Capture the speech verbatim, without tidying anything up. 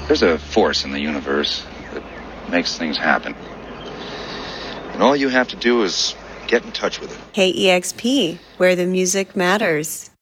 There's a force in the universe that makes things happen. And all you have to do is get in touch with it. K E X P, where the music matters.